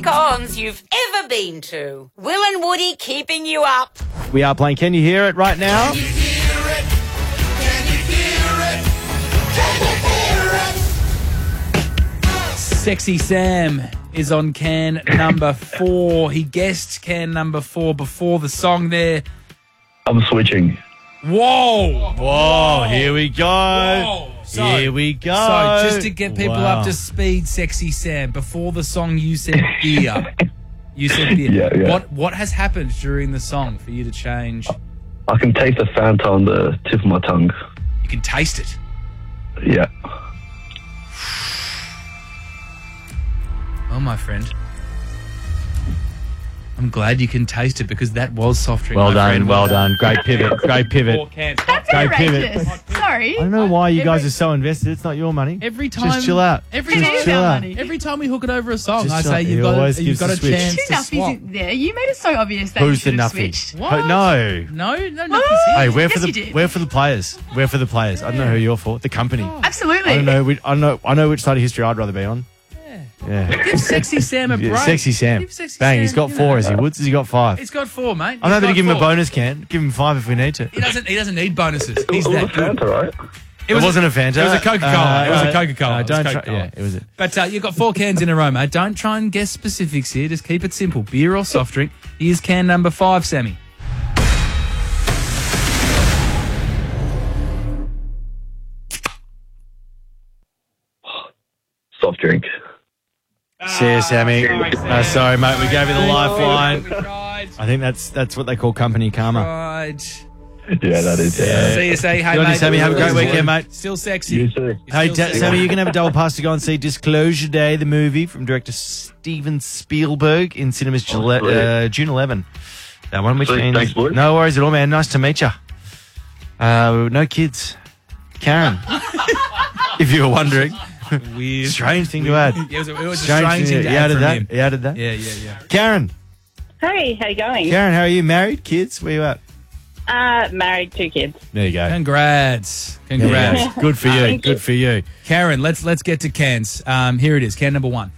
cons you've ever been to. Will and Woody keeping you up. We are playing Can You Hear It right now. Can you hear it? Can you hear it? Can you hear it? Sexy Sam is on can number 4. He guessed can number 4 before the song there. I'm switching. Whoa! Whoa, here we go. Whoa. Here we go. So, just to get people Wow. up to speed, Sexy Sam, before the song you said beer. You said beer. Yeah. What has happened during the song for you to change? I can taste the Fanta on the tip of my tongue. You can taste it. Yeah. Oh, my friend. I'm glad you can taste it because that was soft drink. Well my done, friend. well done. Great pivot, great pivot. 4 cans. That's Go pivot. outrageous. Sorry. I don't know why you guys are so invested. It's not your money. Every time. Just chill out. Every It time. is chill our out. money. Every time we hook it over a song, Just I chill say out. you've He got always you've gives got the a switch. chance Two to nuffies swap. in there. You made it so obvious that Who's you the should have nuffy? switched. What? No. No, What? nothing's Hey, here. we're for Yes, you the did. we're for the players. We're for the players. I don't know who you're for. The company. Absolutely. I don't know. I know which side of history I'd rather be on. Yeah. Give Sexy Sam a break. Sexy Sam. Give Sexy Bang. Sam, He's got you 4. know. Has he? Woods? Has he got 5? He's got 4, mate. I'm happy to He's give him got a 4. bonus can. Give him 5 if we need to. He doesn't need bonuses. He's It was a that good. Fanta, right? It wasn't a Fanta. It was a Coca-Cola. It was a Coca-Cola. No, It was don't Coca-Cola. try. Yeah, it was it. But you've got 4 cans in a row, mate. Don't try and guess specifics here. Just keep it simple. Beer or soft drink. Here's can number 5, Sammy. Soft drink. See you, Sammy. Sorry, mate. We gave you the lifeline. We tried. I think that's what they call company karma. Tried. Yeah, that is. See you, say hey, Good on you, mate. Sammy. Have a great weekend, mate. Still sexy. You too. Hey, Still sexy. Sammy, you can have a double pass to go and see Disclosure Day, the movie from director Steven Spielberg in cinemas sweet. June 11. That one, which Sweet. means Thanks, boys. no worries at all, man. Nice to meet you. No kids. Karen, if you were wondering. Weird. Strange thing to add. Yeah, it was a strange thing to He add added from that. him. He added that. Yeah. Karen, Hey, how you going? Karen, how are you? Married? Kids? Where you at? Married, 2 kids. There you go. Congrats. There you go. Good for you. Thank you. Good for you. Karen, let's get to cans. Here it is. Can number 1.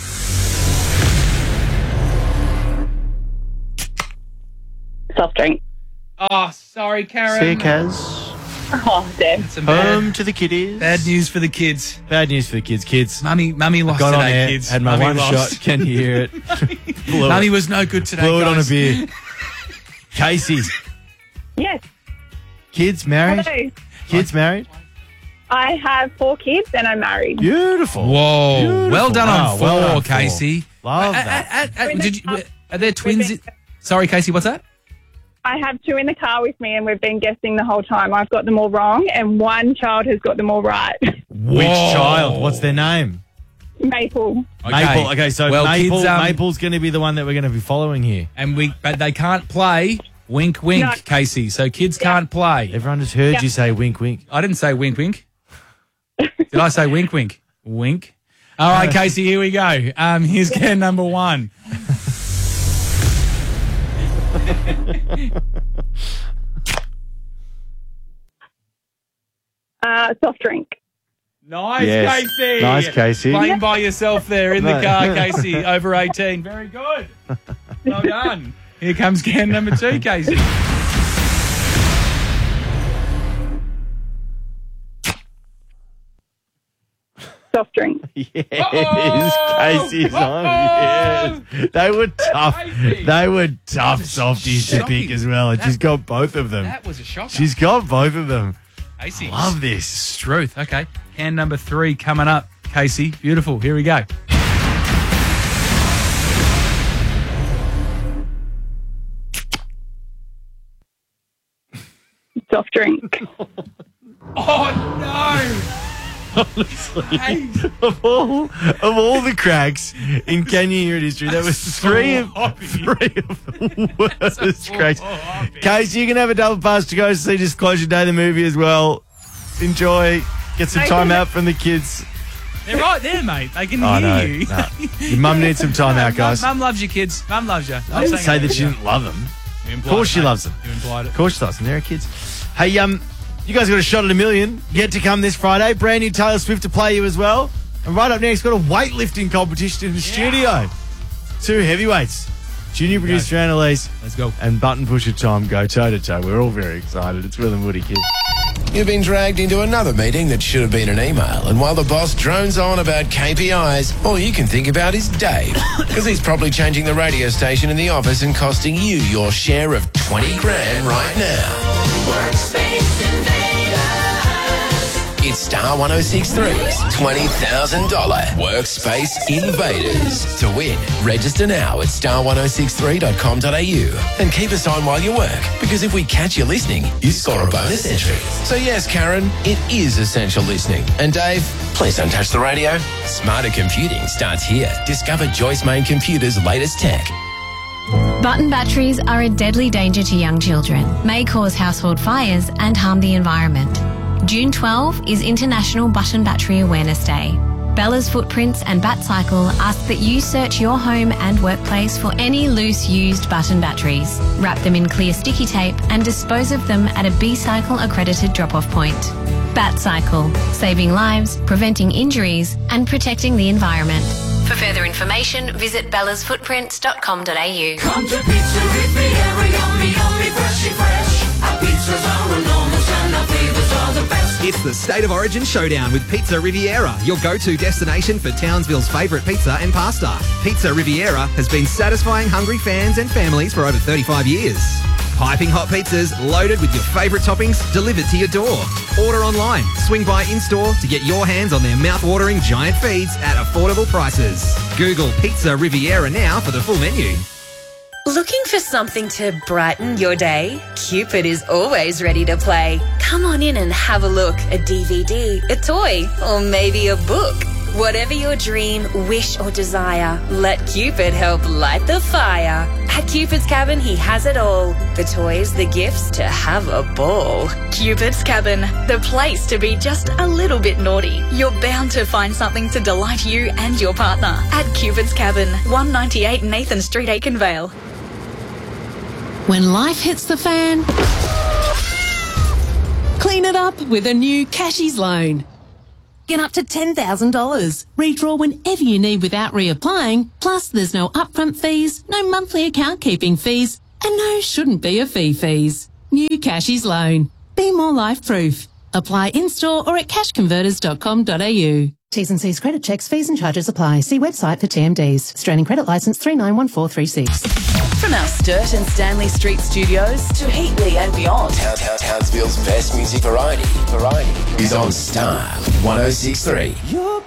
Soft drink. Oh, sorry, Karen. See you, Kaz. Oh, damn. Some bad, Home to the kiddies. bad news for the kids. Bad news for the kids. Kids. Mummy lost Got on today, air, kids. had my Mummy one lost. shot. Can you hear it? Blew Mummy it. was no good today, Blew it on a guys. beer. Casey, Yes. kids married? Hello. Kids married? I have 4 kids and I'm married. Beautiful. Whoa. Beautiful. Well done Wow, on 4, well done, 4. Casey. Love that. Are there twins? Sorry, Casey, what's that? I have 2 in the car with me and we've been guessing the whole time. I've got them all wrong and 1 child has got them all right. Which child? What's their name? Maple. Maple. Okay, so well, Maple, kids, Maple's going to be the one that we're going to be following here. but they can't play. Wink, wink, No. Casey. So kids can't play. Everyone just heard you say wink, wink. I didn't say wink, wink. Did I say wink, wink? Wink. All right, Casey, here we go. Here's can number 1. Soft drink. Nice, Yes. Casey. Nice, Casey. Playing by yourself there in the No. car, Casey. Over 18. Very good. Well done. Here comes can number 2, Casey. Soft drink. Yes, Oh! Casey's on. Yes. They were tough. Casey. They were tough softies to shocking. pick as well. And she's got both of them. That was a shocker. She's got both of them. Casey. Love this. Truth. Okay. Can number 3 coming up, Casey. Beautiful. Here we go. Soft drink. Oh, no. Hey. Of all the cracks in Can You Hear It history, that was three of the worst cracks. Casey, you can have a double pass to go see Disclosure Day, the movie as well. Enjoy. Get some time out from the kids. They're right there, mate. They can Oh, hear no. you. No. Your mum needs some time out, guys. Mum loves your kids. Mum loves you. I didn't say that she didn't love them. Of course she loves them. You implied it. Of course she loves them. They're her kids. Hey, you guys got a shot at $1 million. Yet to come this Friday. Brand new Taylor Swift to play you as well. And right up next, got a weightlifting competition in the studio. Two heavyweights. Junior producer Annalise Let's go. and button pusher Tom go toe-to-toe. We're all very excited. It's Will and Woody Kid. You've been dragged into another meeting that should have been an email, and while the boss drones on about KPIs, all you can think about is Dave, because he's probably changing the radio station in the office and costing you your share of 20 grand right now. Workspace Invaders. It's Star 106.3's $20,000 Workspace Invaders. To win, register now at star1063.com.au and keep us on while you work, because if we catch you listening, you score a bonus entry. So yes, Karen, it is essential listening. And Dave, please don't touch the radio. Smarter computing starts here. Discover Joyce Main Computer's latest tech. Button batteries are a deadly danger to young children, may cause household fires and harm the environment. June 12 is International Button Battery Awareness Day. Bella's Footprints and BatCycle ask that you search your home and workplace for any loose used button batteries. Wrap them in clear sticky tape and dispose of them at a B-Cycle accredited drop-off point. BatCycle, saving lives, preventing injuries and protecting the environment. For further information, visit bellasfootprints.com.au. Come to Pizza Riviera, yummy, yummy, freshy, fresh. Our pizzas are enormous and our flavors are the best. It's the State of Origin Showdown with Pizza Riviera, your go-to destination for Townsville's favourite pizza and pasta. Pizza Riviera has been satisfying hungry fans and families for over 35 years. Piping hot pizzas loaded with your favourite toppings delivered to your door. Order online, swing by in-store to get your hands on their mouth-watering giant feeds at affordable prices. Google Pizza Riviera now for the full menu. Looking for something to brighten your day? Cupid is always ready to play. Come on in and have a look. A DVD, a toy, or maybe a book. Whatever your dream, wish or desire, let Cupid help light the fire. At Cupid's Cabin, he has it all. The toys, the gifts, to have a ball. Cupid's Cabin, the place to be just a little bit naughty. You're bound to find something to delight you and your partner. At Cupid's Cabin, 198 Nathan Street, Aikenvale. When life hits the fan, clean it up with a new Cashies loan. Get up to $10,000. Redraw whenever you need without reapplying. Plus, there's no upfront fees, no monthly account keeping fees, and no shouldn't be a fee fees. New Cashies loan. Be more life-proof. Apply in-store or at cashconverters.com.au. T's and C's credit checks, fees and charges apply. See website for TMDs. Australian Credit Licence 391436. From our Sturt and Stanley Street studios to Heatley and beyond. Townsville's best music variety is on Star 106.3.